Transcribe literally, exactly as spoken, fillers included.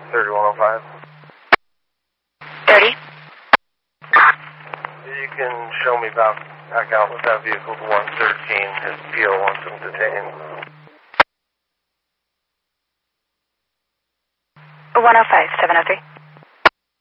thirty-one oh five. thirty. You can show me back, back out with that vehicle to one thirteen. His P O wants him detained. one oh five, seven oh three.